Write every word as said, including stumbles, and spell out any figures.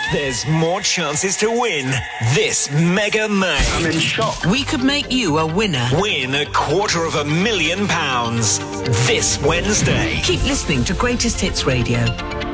there's more chances to win this Mega May. I'm in shock. We could make you a winner. Win a quarter of a million pounds this Wednesday. Keep listening to Greatest Hits Radio.